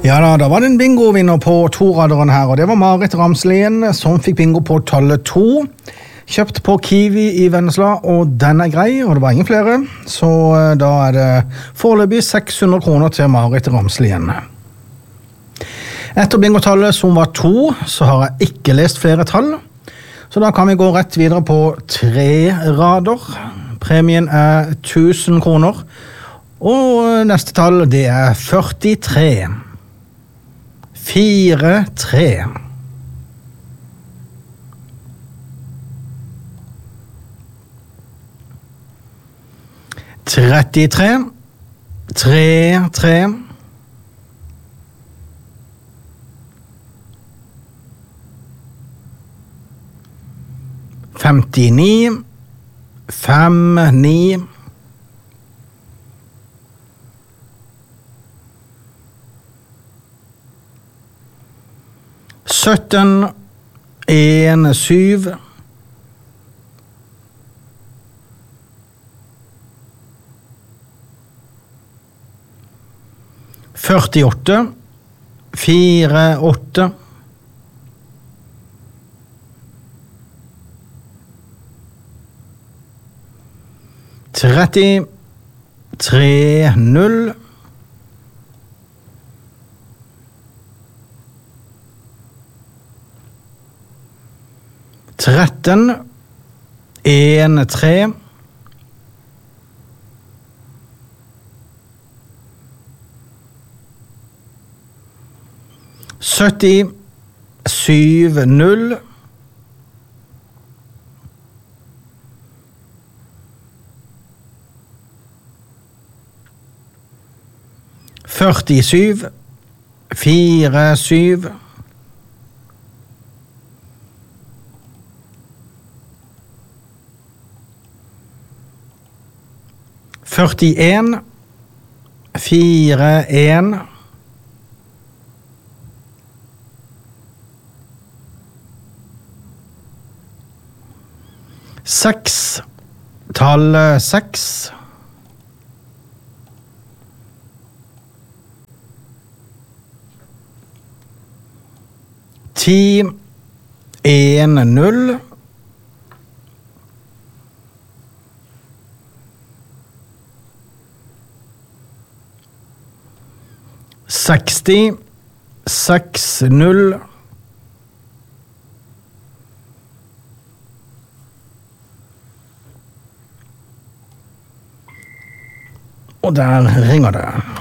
Ja da var det en bingo-vinner på to-raderen her, og det var Marit Ramslien som fikk bingo på tallet 2. Kjøpt på Kiwi i Vennesla, og den er grei, og det var ingen flere. Så da er det foreløpig 600 kroner til Marit Ramslien. Etter bingotallet som var 2, så har jeg ikke lest flere tall. Så da kan vi gå rett videre på 3 rader. Premien er 1000 kroner. Og neste tall, det er 43. 4-3. 33. 3-3. 59. 5-9. 17. 1-7. 48. 4-8. 30. 3-0. 13. 1-3. 70. 7-0. 47. 4-7. 41. 4-1. 6. Tallet 6. 10. 1-0. 60. 6-0. Og der ringer det.